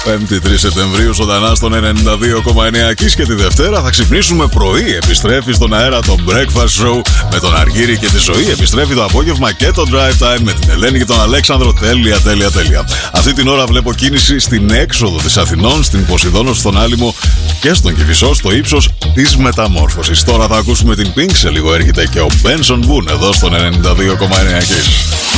5η 3 Σεπτεμβρίου, ζωντανά στον 92,9 Kiss, και τη Δευτέρα θα ξυπνήσουμε πρωί. Επιστρέφει στον αέρα το Breakfast Show με τον Αργύρη και τη Ζωή. Επιστρέφει το απόγευμα και το Drive Time με την Ελένη και τον Αλέξανδρο. Τέλεια. Αυτή την ώρα βλέπω κίνηση στην έξοδο της Αθηνών, στην Ποσειδώνο, στον Άλυμο και στον Κηφισό, στο ύψος της Μεταμόρφωσης. Τώρα θα ακούσουμε την Pink, σε λίγο έρχεται και ο Benson Boone εδώ στον 92,9 Kiss.